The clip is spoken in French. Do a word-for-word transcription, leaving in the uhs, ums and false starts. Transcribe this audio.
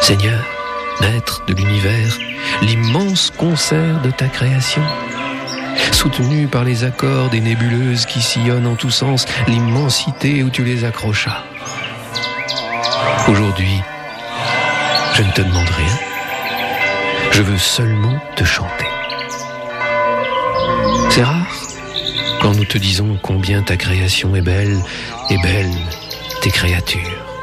Seigneur, maître de l'univers, l'immense concert de ta création, soutenu par les accords des nébuleuses qui sillonnent en tous sens l'immensité où tu les accrochas. Aujourd'hui, je ne te demande rien, je veux seulement te chanter. C'est rare quand nous te disons combien ta création est belle, et belle tes créatures.